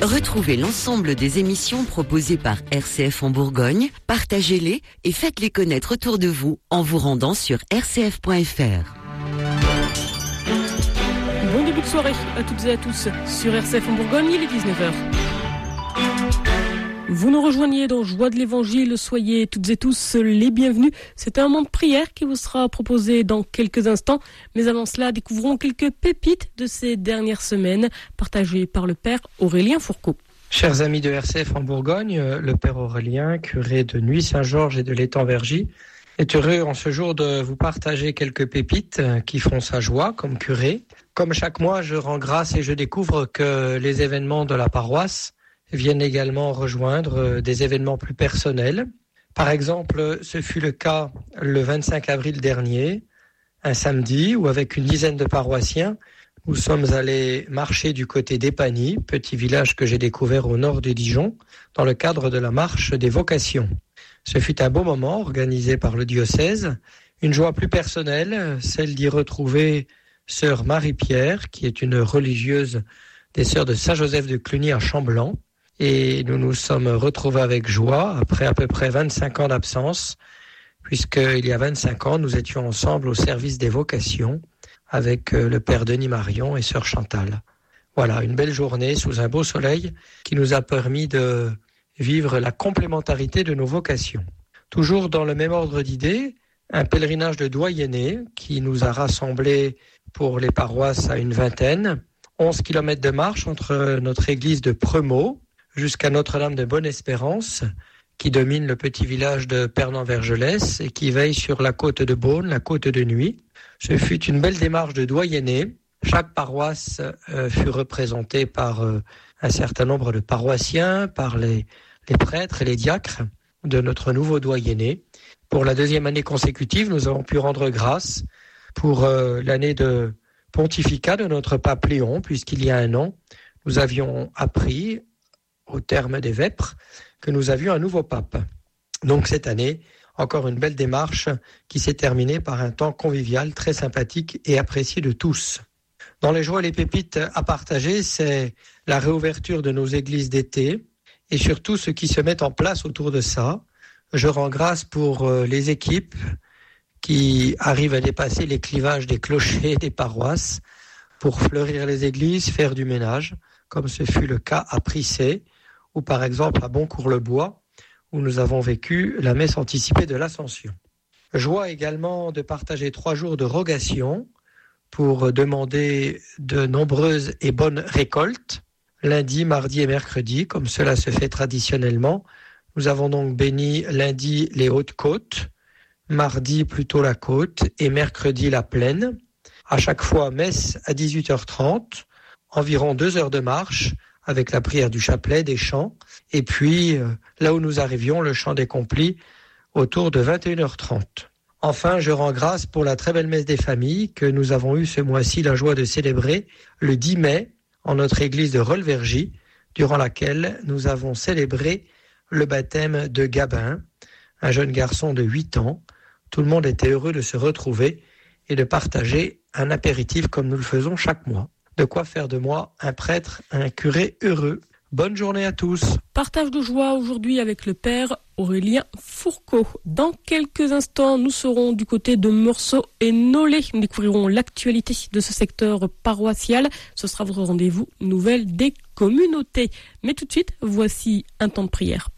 Retrouvez l'ensemble des émissions proposées par RCF en Bourgogne, partagez-les et faites-les connaître autour de vous en vous rendant sur rcf.fr. Bon début de soirée à toutes et à tous sur RCF en Bourgogne, il est 19h. Vous nous rejoignez dans Joie de l'Évangile, soyez toutes et tous les bienvenus. C'est un moment de prière qui vous sera proposé dans quelques instants. Mais avant cela, découvrons quelques pépites de ces dernières semaines, partagées par le Père Aurélien Fourcault. Chers amis de RCF en Bourgogne, le Père Aurélien, curé de Nuits-Saint-Georges et de l'Étang-Vergy, est heureux en ce jour de vous partager quelques pépites qui font sa joie comme curé. Comme chaque mois, je rends grâce et je découvre que les événements de la paroisse viennent également rejoindre des événements plus personnels. Par exemple, ce fut le cas le 25 avril dernier, un samedi, où avec une dizaine de paroissiens, nous sommes allés marcher du côté d'Épagny, petit village que j'ai découvert au nord de Dijon, dans le cadre de la marche des vocations. Ce fut un beau moment organisé par le diocèse, une joie plus personnelle, celle d'y retrouver sœur Marie-Pierre, qui est une religieuse des sœurs de Saint-Joseph de Cluny à Chamblanc. Et nous nous sommes retrouvés avec joie après à peu près 25 ans d'absence, puisqu'il y a 25 ans, nous étions ensemble au service des vocations avec le Père Denis Marion et Sœur Chantal. Voilà, une belle journée sous un beau soleil qui nous a permis de vivre la complémentarité de nos vocations. Toujours dans le même ordre d'idées, un pèlerinage de doyenné qui nous a rassemblés pour les paroisses à une vingtaine, 11 km de marche entre notre église de Premaux jusqu'à Notre-Dame de Bonne-Espérance, qui domine le petit village de Pernan-Vergelès et qui veille sur la côte de Beaune, la côte de Nuit. Ce fut une belle démarche de doyenné. Chaque paroisse fut représentée par un certain nombre de paroissiens, par les prêtres et les diacres de notre nouveau doyenné. Pour la deuxième année consécutive, nous avons pu rendre grâce pour l'année de pontificat de notre pape Léon, puisqu'il y a un an, nous avions appris au terme des vêpres, que nous avions un nouveau pape. Donc cette année, encore une belle démarche qui s'est terminée par un temps convivial, très sympathique et apprécié de tous. Dans les joies et les pépites à partager, c'est la réouverture de nos églises d'été et surtout ce qui se met en place autour de ça. Je rends grâce pour les équipes qui arrivent à dépasser les clivages des clochers des paroisses pour fleurir les églises, faire du ménage, comme ce fut le cas à Prissé, ou par exemple à Boncourt-le-Bois, où nous avons vécu la messe anticipée de l'Ascension. Joie également de partager 3 jours de rogation pour demander de nombreuses et bonnes récoltes, lundi, mardi et mercredi, comme cela se fait traditionnellement. Nous avons donc béni lundi les Hautes-Côtes, mardi plutôt la côte et mercredi la plaine. À chaque fois, messe à 18h30, environ 2 heures de marche, avec la prière du chapelet, des chants, et puis là où nous arrivions, le chant des complis, autour de 21h30. Enfin, je rends grâce pour la très belle messe des familles que nous avons eu ce mois-ci la joie de célébrer le 10 mai en notre église de Rolvergy, durant laquelle nous avons célébré le baptême de Gabin, un jeune garçon de 8 ans. Tout le monde était heureux de se retrouver et de partager un apéritif comme nous le faisons chaque mois. De quoi faire de moi un prêtre, un curé heureux. Bonne journée à tous. Partage de joie aujourd'hui avec le Père Aurélien Fourcault. Dans quelques instants, nous serons du côté de Meursault et Nolay. Nous découvrirons l'actualité de ce secteur paroissial. Ce sera votre rendez-vous nouvelle des communautés. Mais tout de suite, voici un temps de prière.